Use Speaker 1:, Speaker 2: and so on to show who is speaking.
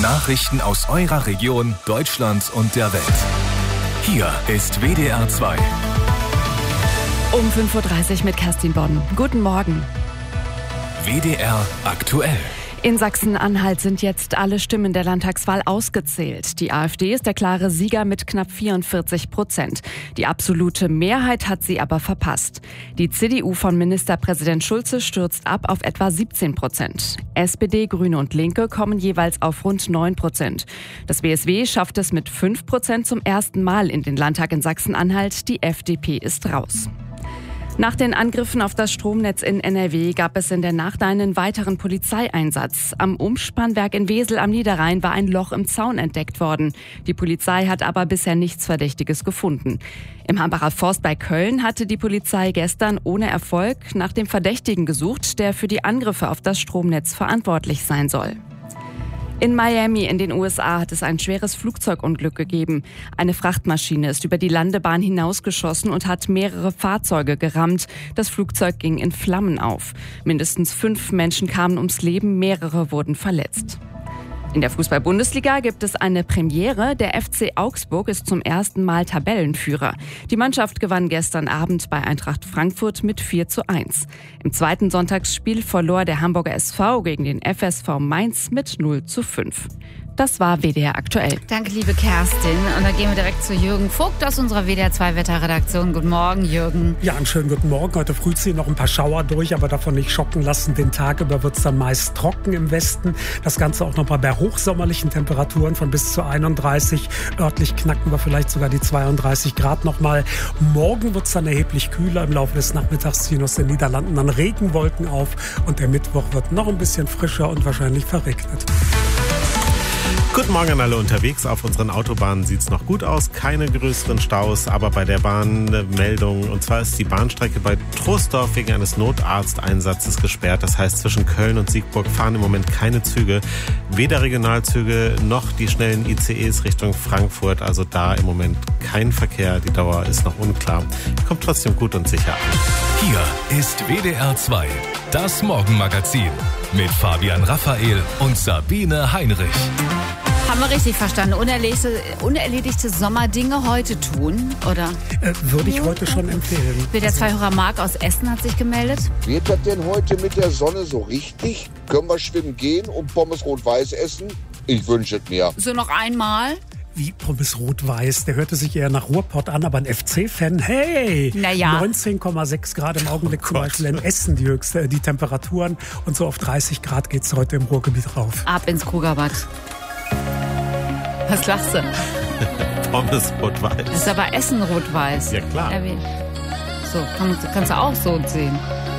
Speaker 1: Nachrichten aus eurer Region, Deutschland und der Welt. Hier ist WDR 2.
Speaker 2: Um 5:30 Uhr mit Kerstin Bonn. Guten Morgen.
Speaker 1: WDR aktuell.
Speaker 2: In Sachsen-Anhalt sind jetzt alle Stimmen der Landtagswahl ausgezählt. Die AfD ist der klare Sieger mit knapp 44%. Die absolute Mehrheit hat sie aber verpasst. Die CDU von Ministerpräsident Schulze stürzt ab auf etwa 17%. SPD, Grüne und Linke kommen jeweils auf rund 9%. Das BSW schafft es mit 5% zum ersten Mal in den Landtag in Sachsen-Anhalt. Die FDP ist raus. Nach den Angriffen auf das Stromnetz in NRW gab es in der Nacht einen weiteren Polizeieinsatz. Am Umspannwerk in Wesel am Niederrhein war ein Loch im Zaun entdeckt worden. Die Polizei hat aber bisher nichts Verdächtiges gefunden. Im Hambacher Forst bei Köln hatte die Polizei gestern ohne Erfolg nach dem Verdächtigen gesucht, der für die Angriffe auf das Stromnetz verantwortlich sein soll. In Miami in den USA hat es ein schweres Flugzeugunglück gegeben. Eine Frachtmaschine ist über die Landebahn hinausgeschossen und hat mehrere Fahrzeuge gerammt. Das Flugzeug ging in Flammen auf. Mindestens 5 Menschen kamen ums Leben, mehrere wurden verletzt. In der Fußball-Bundesliga gibt es eine Premiere. Der FC Augsburg ist zum ersten Mal Tabellenführer. Die Mannschaft gewann gestern Abend bei Eintracht Frankfurt mit 4:1. Im zweiten Sonntagsspiel verlor der Hamburger SV gegen den FSV Mainz mit 0:5. Das war WDR aktuell.
Speaker 3: Danke, liebe Kerstin. Und dann gehen wir direkt zu Jürgen Vogt aus unserer WDR 2 Wetterredaktion. Guten Morgen, Jürgen.
Speaker 4: Ja, einen schönen guten Morgen. Heute früh ziehen noch ein paar Schauer durch, aber davon nicht schocken lassen. Den Tag über wird es dann meist trocken im Westen. Das Ganze auch nochmal bei hochsommerlichen Temperaturen von bis zu 31. Örtlich knacken wir vielleicht sogar die 32 Grad nochmal. Morgen wird es dann erheblich kühler. Im Laufe des Nachmittags ziehen aus den Niederlanden dann Regenwolken auf. Und der Mittwoch wird noch ein bisschen frischer und wahrscheinlich verregnet.
Speaker 5: Guten Morgen an alle unterwegs. Auf unseren Autobahnen sieht es noch gut aus. Keine größeren Staus, aber bei der Bahn eine Meldung. Und zwar ist die Bahnstrecke bei Troisdorf wegen eines Notarzteinsatzes gesperrt. Das heißt, zwischen Köln und Siegburg fahren im Moment keine Züge. Weder Regionalzüge noch die schnellen ICEs Richtung Frankfurt. Also da im Moment kein Verkehr. Die Dauer ist noch unklar. Kommt trotzdem gut und sicher an.
Speaker 1: Hier ist WDR 2, das Morgenmagazin mit Fabian Raphael und Sabine Heinrich.
Speaker 3: Haben wir richtig verstanden? Unerledigte Sommerdinge heute tun, oder?
Speaker 4: Würde ich heute schon empfehlen.
Speaker 3: WDR 2-Hörer Marc aus Essen hat sich gemeldet.
Speaker 6: Wird das denn heute mit der Sonne so richtig? Können wir schwimmen gehen und Pommes rot-weiß essen? Ich wünsche es mir.
Speaker 3: So noch einmal?
Speaker 4: Wie Pommes rot-weiß, der hörte sich eher nach Ruhrpott an, aber ein FC-Fan, hey!
Speaker 3: Naja.
Speaker 4: 19,6 Grad im Augenblick zum Beispiel in Essen die Temperaturen und so auf 30 Grad geht's heute im Ruhrgebiet rauf.
Speaker 3: Ab ins Krugerbad. Was lachst du?
Speaker 5: Pommes rot-weiß.
Speaker 3: Das ist aber Essen rot-weiß.
Speaker 5: Ja, klar.
Speaker 3: So, kannst du auch so sehen.